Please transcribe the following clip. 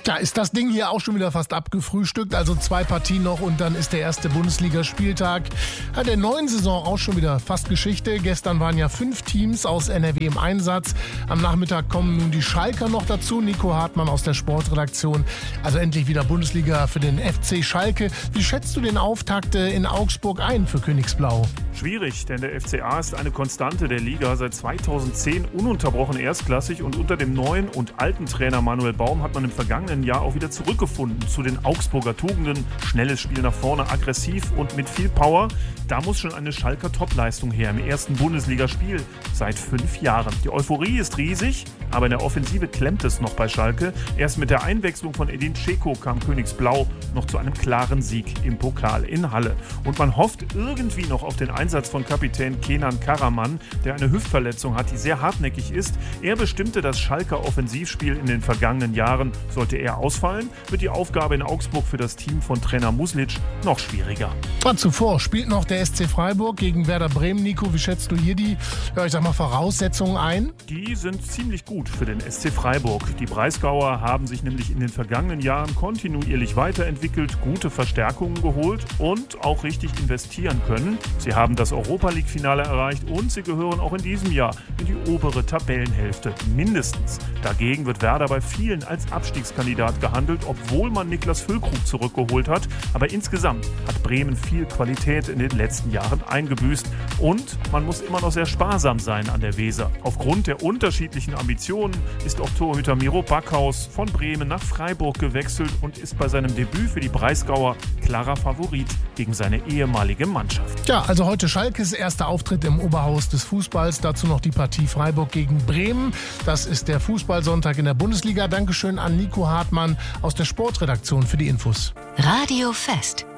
Da ist das Ding hier auch schon wieder fast abgefrühstückt. Also 2 Partien noch und dann ist der erste Bundesligaspieltag der neuen Saison auch schon wieder fast Geschichte. Gestern waren ja 5 Teams aus NRW im Einsatz. Am Nachmittag kommen nun die Schalker noch dazu. Nico Hartmann aus der Sportredaktion. Also endlich wieder Bundesliga für den FC Schalke. Wie schätzt du den Auftakt in Augsburg ein für Königsblau? Schwierig, denn der FCA ist eine Konstante der Liga. Seit 2010 ununterbrochen erstklassig und unter dem neuen und alten Trainer Manuel Baum hat man im vergangenen Jahr auch wieder zurückgefunden zu den Augsburger Tugenden. Schnelles Spiel nach vorne, aggressiv und mit viel Power. Da muss schon eine Schalker Topleistung her im ersten Bundesligaspiel seit 5 Jahren. Die Euphorie ist riesig, aber in der Offensive klemmt es noch bei Schalke. Erst mit der Einwechslung von Edin Dzeko kam Königsblau noch zu einem klaren Sieg im Pokal in Halle. Und man hofft irgendwie noch auf den Einsatz von Kapitän Kenan Karaman, der eine Hüftverletzung hat, die sehr hartnäckig ist. Er bestimmte das Schalker Offensivspiel in den vergangenen Jahren. Sollte er ausfallen, wird die Aufgabe in Augsburg für das Team von Trainer Muslic noch schwieriger. Zuvor spielt noch der SC Freiburg gegen Werder Bremen. Nico, wie schätzt du hier die Voraussetzungen ein? Die sind ziemlich gut für den SC Freiburg. Die Breisgauer haben sich nämlich in den vergangenen Jahren kontinuierlich weiterentwickelt, gute Verstärkungen geholt und auch richtig investieren können. Sie haben das Europa-League-Finale erreicht und sie gehören auch in diesem Jahr in die obere Tabellenhälfte, mindestens. Dagegen wird Werder bei vielen als Abstiegskandidat gehandelt, obwohl man Niklas Füllkrug zurückgeholt hat. Aber insgesamt hat Bremen viel Qualität in den letzten Jahren eingebüßt und man muss immer noch sehr sparsam sein an der Weser. Aufgrund der unterschiedlichen Ambitionen ist auch Torhüter Miro Backhaus von Bremen nach Freiburg gewechselt und ist bei seinem Debüt für die Breisgauer klarer Favorit gegen seine ehemalige Mannschaft. Ja, also heute Schalkes erster Auftritt im Oberhaus des Fußballs. Dazu noch die Partie Freiburg gegen Bremen. Das ist der Fußballsonntag in der Bundesliga. Dankeschön an Nico Hartmann aus der Sportredaktion für die Infos. Radio Fest.